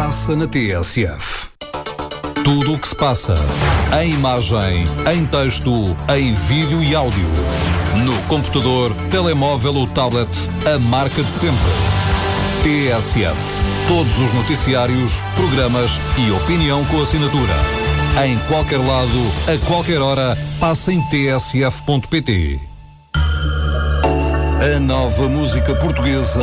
passa na TSF. Tudo o que se passa, em imagem, em texto, em vídeo e áudio. No computador, telemóvel ou tablet, a marca de sempre. TSF. Todos os noticiários, programas e opinião com assinatura. Em qualquer lado, a qualquer hora, passa em tsf.pt. A nova música portuguesa